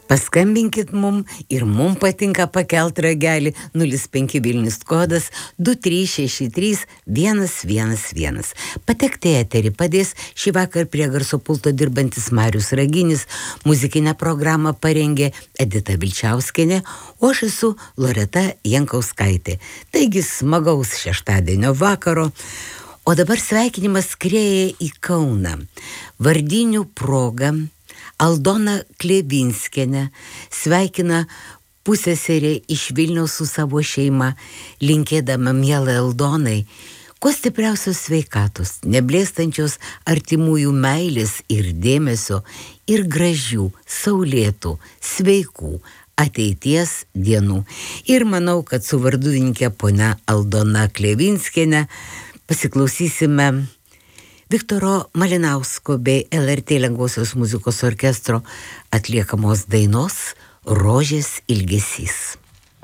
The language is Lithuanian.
Paskambinkit mum ir mum patinka pakelt ragelį 05 Vilnius kodas 2363 111. Patekti į eterį padės šį vakar prie garso pulto dirbantis Marius Raginis, muzikinę programą parengė Edita Vilčiauskienė, o aš esu Loreta Jankauskaitė. Taigi smagaus šeštadienio vakaro. O dabar sveikinimas skrieja į Kauną. Vardinių proga Aldona Klevinskienė sveikina pusseserė iš Vilniaus su savo šeima, linkėdama mielai Aldonai kuo stipriausios sveikatos, neblėstančios artimųjų meilės ir dėmesio ir gražių, saulėtų, sveikų ateities dienų. Ir manau, kad su varduvininkė ponia Aldona Klevinskienė pasiklausysime Viktoro Malinausko bei LRT lengvosios muzikos orkestro atliekamos dainos Rožės ilgesys.